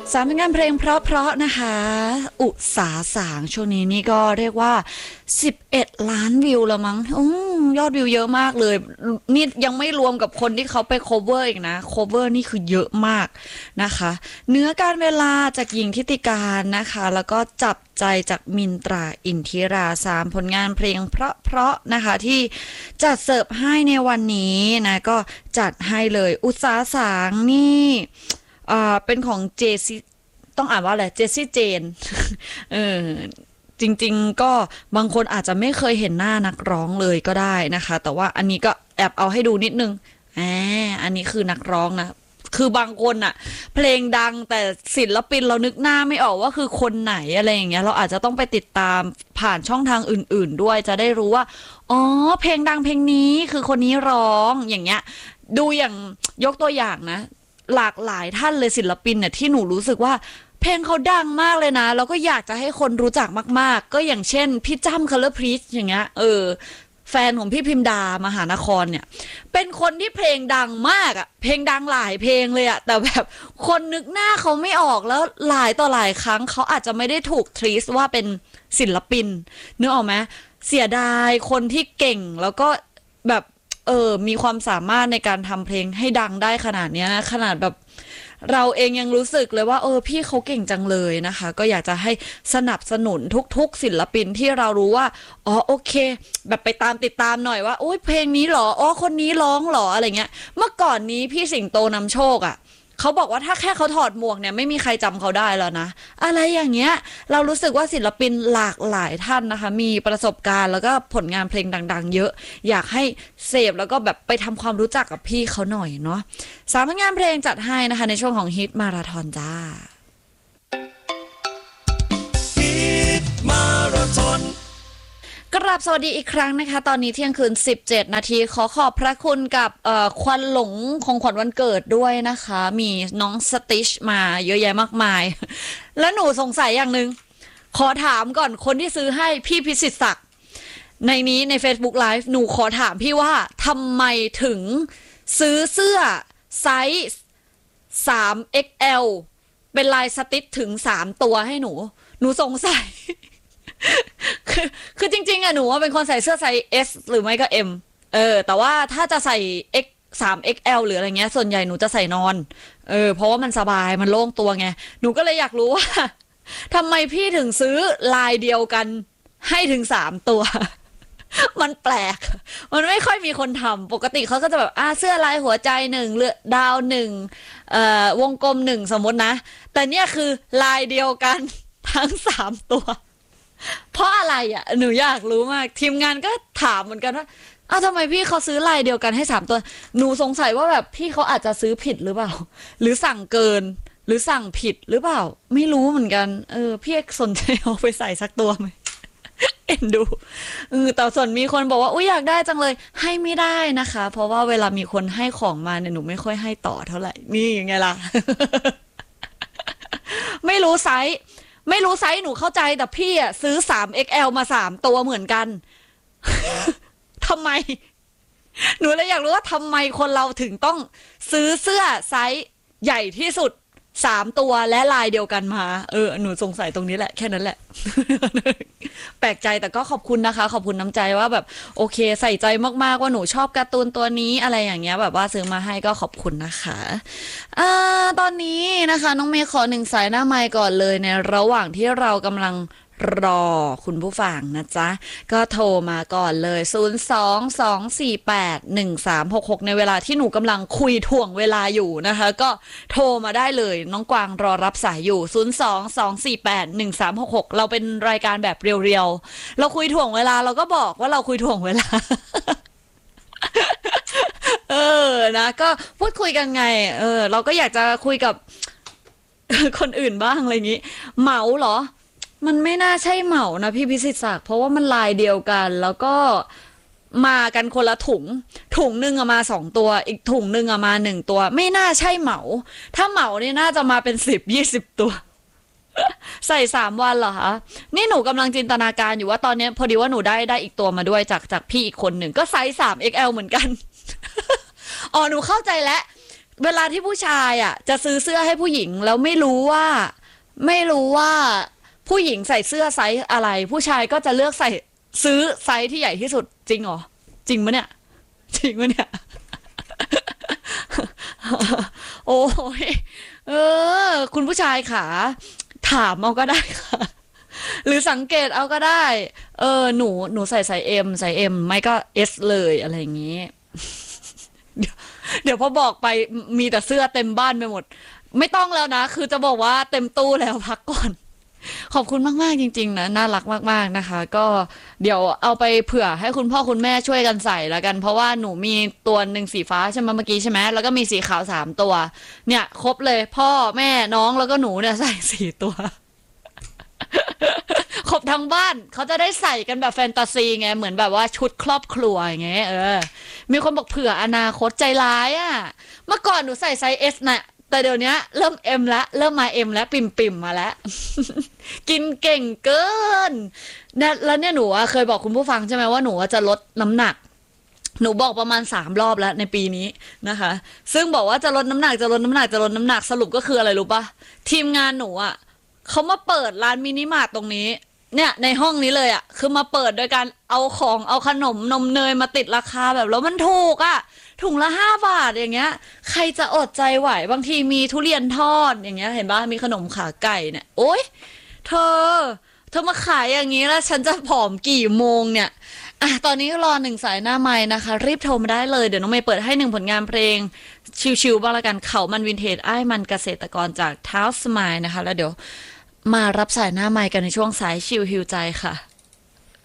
สามผลงานเพลงเพราะๆนะคะอุสาสางช่วงนี้นี่ก็เรียกว่า11 ล้านวิวแล้วมั้งยอดวิวเยอะมากเลยนี่ยังไม่รวมกับคนที่เขาไป cover อีกนะ cover นี่คือเยอะมากนะคะเนื้อการเวลาจากหญิงทิติการนะคะแล้วก็จับใจจากมินตราอินทิราสามผลงานเพลงเพราะๆนะคะที่จัดเสิร์ฟให้ในวันนี้นะก็จัดให้เลยอุสาสางนี่เป็นของเจซี่ต้องอ่านว่าอะไรเจซี่เจนเออจริงๆก็บางคนอาจจะไม่เคยเห็นหน้านักร้องเลยก็ได้นะคะแต่ว่าอันนี้ก็แอบเอาให้ดูนิดนึงอันนี้คือนักร้องนะคือบางคนอะเพลงดังแต่ศิลปินเรานึกหน้าไม่ออกว่าคือคนไหนอะไรอย่างเงี้ยเราอาจจะต้องไปติดตามผ่านช่องทางอื่นๆด้วยจะได้รู้ว่าอ๋อเพลงดังเพลงนี้คือคนนี้ร้องอย่างเงี้ยดูอย่างยกตัวอย่างนะหลากหลายท่านเลยศิลปินเนี่ยที่หนูรู้สึกว่าเพลงเขาดังมากเลยนะแล้วก็อยากจะให้คนรู้จักมากๆก็อย่างเช่นพี่จ้ำคัลเลอร์พรีชอย่างเงี้ยแฟนของพี่พิมดามหานครเนี่ยเป็นคนที่เพลงดังมากอะเพลงดังหลายเพลงเลยอะแต่แบบคนนึกหน้าเขาไม่ออกแล้วหลายต่อหลายครั้งเขาอาจจะไม่ได้ถูกทรีสว่าเป็นศิลปินนึกออกไหมเสียดายคนที่เก่งแล้วก็แบบมีความสามารถในการทำเพลงให้ดังได้ขนาดเนี้ยนะขนาดแบบเราเองยังรู้สึกเลยว่าพี่เขาเก่งจังเลยนะคะก็อยากจะให้สนับสนุนทุกๆศิลปินที่เรารู้ว่าโอเคแบบไปตามติดตามหน่อยว่าโอ้ยเพลงนี้หรอคนนี้ร้องหรออะไรเงี้ยเมื่อก่อนนี้พี่สิงโตนำโชคอ่ะเขาบอกว่าถ้าแค่เขาถอดหมวกเนี่ยไม่มีใครจำเขาได้แล้วนะอะไรอย่างเงี้ยเรารู้สึกว่าศิลปินหลากหลายท่านนะคะมีประสบการณ์แล้วก็ผลงานเพลงดังๆเยอะอยากให้เสพแล้วก็แบบไปทำความรู้จักกับพี่เขาหน่อยเนาะสามผลงานเพลงจัดให้นะคะในช่วงของฮิตมาราธอนจ้าฮิตมาราธอนกราบสวัสดีอีกครั้งนะคะตอนนี้เที่ยงคืน17 นาทีขอขอบพระคุณกับควันหลงของขวัญวันเกิดด้วยนะคะมีน้องสติชมาเยอะแยะมากมายแล้วหนูสงสัยอย่างหนึ่งขอถามก่อนคนที่ซื้อให้พี่พิสิทธิ์ศักดิ์ในนี้ใน Facebook Live หนูขอถามพี่ว่าทำไมถึงซื้อเสื้อไซส์3XL เป็นลายสติชถึง3ตัวให้หนูสงสัยคือจริงๆอะหนูว่าเป็นคนใส่เสื้อไซส์ S หรือไม่ก็ M แต่ว่าถ้าจะใส่ X 3XL หรืออะไรเงี้ยส่วนใหญ่หนูจะใส่นอนเพราะว่ามันสบายมันโล่งตัวไงหนูก็เลยอยากรู้ว่าทำไมพี่ถึงซื้อลายเดียวกันให้ถึง3 ตัวมันแปลกมันไม่ค่อยมีคนทำปกติเขาก็จะแบบเสื้อลายหัวใจ1เรือดาว1วงกลม1สมมตินะแต่เนี่ยคือลายเดียวกันทั้ง3 ตัวเพราะอะไรอ่ะหนูอยากรู้มากทีมงานก็ถามเหมือนกันว่าทำไมพี่เขาซื้อลายเดียวกันให้3 ตัวหนูสงสัยว่าแบบพี่เขาอาจจะซื้อผิดหรือเปล่าหรือสั่งเกินหรือสั่งผิดหรือเปล่าไม่รู้เหมือนกันพี่สนใจเอาไปใส่สักตัวไหมเอ็นดูแต่ส่วนมีคนบอกว่าอยากได้จังเลยให้ไม่ได้นะคะเพราะว่าเวลามีคนให้ของมาเนี่ยหนูไม่ค่อยให้ต่อเท่าไหร่นี่ยังไงล่ะ ไม่รู้ไซส์หนูเข้าใจแต่พี่อ่ะซื้อ3XLมา3 ตัวเหมือนกันทำไมหนูเลยอยากรู้ว่าทำไมคนเราถึงต้องซื้อเสื้อไซส์ใหญ่ที่สุด3 ตัวและลายเดียวกันมาหนูสงสัยตรงนี้แหละแค่นั้นแหละ แปลกใจแต่ก็ขอบคุณนะคะขอบคุณน้ำใจว่าแบบโอเคใส่ใจมากๆว่าหนูชอบการ์ตูนตัวนี้อะไรอย่างเงี้ยแบบว่าซื้อมาให้ก็ขอบคุณนะคะตอนนี้นะคะน้องเมย์ขอ1 สายหน้าไมค์ก่อนเลยในระหว่างที่เรากำลังรอคุณผู้ฟังนะจ๊ะก็โทรมาก่อนเลย022481366ในเวลาที่หนูกำลังคุยถ่วงเวลาอยู่นะคะก็โทรมาได้เลยน้องกวางรอรับสายอยู่022481366เราเป็นรายการแบบเรียวๆเราคุยถ่วงเวลาเราก็บอกว่าเราคุยถ่วงเวลา นะก็พูดคุยกันไงเราก็อยากจะคุยกับ คนอื่นบ้างอะไรอย่างนี้เหมาเหรอมันไม่น่าใช่เหมานะพี่พิสิทธิ์ศักดิ์เพราะว่ามันลายเดียวกันแล้วก็มากันคนละถุงหนึ่งมา2 ตัวอีกถุงหนึ่งมา1 ตัวไม่น่าใช่เหมาถ้าเหมานี่น่าจะมาเป็น10-20 ตัวใส่3 วันเหรอคะนี่หนูกำลังจินตนาการอยู่ว่าตอนนี้พอดีว่าหนูได้อีกตัวมาด้วยจากพี่อีกคนหนึ่งก็ไซส์3XLเหมือนกัน หนูเข้าใจแล้วเวลาที่ผู้ชายอ่ะจะซื้อเสื้อให้ผู้หญิงแล้วไม่รู้ว่าผู้หญิงใส่เสื้อไซส์อะไรผู้ชายก็จะเลือกซื้อไซส์ที่ใหญ่ที่สุดจริงเหรอจริงปะเนี่ยจริงปะเนี่ย โอ้ยเอคุณผู้ชายขาถามเอาก็ได้ค่ะหรือสังเกตเอาก็ได้หนูใส่เอ็มไม่ก็เอสเลยอะไรอย่างงี้เดี๋ยวพอบอกไปมีแต่เสื้อเต็มบ้านไปหมดไม่ต้องแล้วนะคือจะบอกว่าเต็มตู้แล้วพักก่อนขอบคุณมากๆจริงๆนะน่ารักมากๆนะคะก็เดี๋ยวเอาไปเผื่อให้คุณพ่อคุณแม่ช่วยกันใส่แล้วกันเพราะว่าหนูมีตัวหนึ่งสีฟ้าใช่ไหมเมื่อกี้ใช่ไหมแล้วก็มีสีขาว3 ตัวเนี่ยครบเลยพ่อแม่น้องแล้วก็หนูเนี่ยใส่4 ตัวครบทั้งบ้านเขาจะได้ใส่กันแบบแฟนตาซีไงเหมือนแบบว่าชุดครอบครัวอย่างเงี้ยมีคนบอกเผื่ออนาคตใจร้ายอ่ะเมื่อก่อนหนูใส่ไซส์เอสน่ะแต่เดี๋ยวนี้เริ่มเอ็มแล้วเริ่มมาเอ็มแล้วปิ่มมาแล้วกินเก่งเกินเนี่ยแล้วเนี่ยหนูเคยบอกคุณผู้ฟังใช่ไหมว่าหนูจะลดน้ำหนักหนูบอกประมาณ3 รอบแล้วในปีนี้นะคะซึ่งบอกว่าจะลดน้ำหนักสรุปก็คืออะไรรู้ปะทีมงานหนูอ่ะเขามาเปิดร้านมินิมาร์ทตรงนี้เนี่ยในห้องนี้เลยอ่ะคือมาเปิดโดยการเอาขนมนมเนยมาติดราคาแบบแล้วมันถูกอ่ะถุงละ5 บาทอย่างเงี้ยใครจะอดใจไหวบางทีมีทุเรียนทอดอย่างเงี้ยเห็นปะมีขนมขาไก่เนี่ยโอ๊ยเธอมาขายอย่างนี้แล้วฉันจะผอมกี่โมงเนี่ยตอนนี้รอ1 สายหน้าไม้นะคะรีบโทรมาได้เลยเดี๋ยวน้องเมย์เปิดให้1 ผลงานเพลงชิวๆบ้างละกันเขามันวินเทจไอ้มันเกษตรกรจากเท้าสมายนะคะแล้วเดี๋ยวมารับสายหน้าไมค์กันในช่วงสายชิลฮิวใจค่ะ